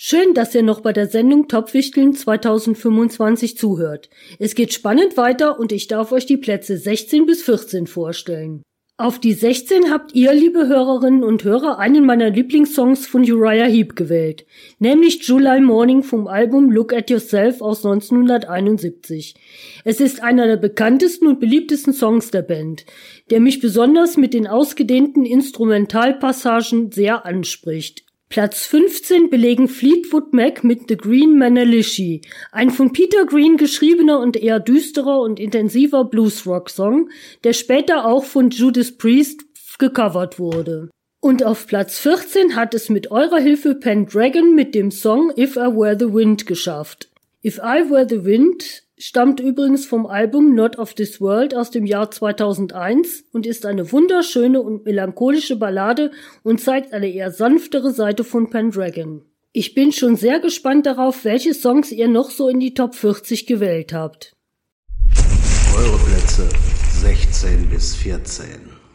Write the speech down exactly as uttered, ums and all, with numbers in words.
Schön, dass ihr noch bei der Sendung Topfwichteln zwanzig fünfundzwanzig zuhört. Es geht spannend weiter und ich darf euch die Plätze sechzehn bis vierzehn vorstellen. Auf die sechzehn habt ihr, liebe Hörerinnen und Hörer, einen meiner Lieblingssongs von Uriah Heep gewählt, nämlich July Morning vom Album Look at Yourself aus neunzehnhunderteinundsiebzig. Es ist einer der bekanntesten und beliebtesten Songs der Band, der mich besonders mit den ausgedehnten Instrumentalpassagen sehr anspricht. Platz fünfzehn belegen Fleetwood Mac mit The Green Manalishi, ein von Peter Green geschriebener und eher düsterer und intensiver Bluesrock-Song, der später auch von Judas Priest gecovert wurde. Und auf Platz vierzehn hat es mit eurer Hilfe Pendragon mit dem Song If I Were the Wind geschafft. If I Were the Wind stammt übrigens vom Album Not of This World aus dem Jahr zweitausendeins und ist eine wunderschöne und melancholische Ballade und zeigt eine eher sanftere Seite von Pendragon. Ich bin schon sehr gespannt darauf, welche Songs ihr noch so in die Top vierzig gewählt habt. Eure Plätze sechzehn bis vierzehn.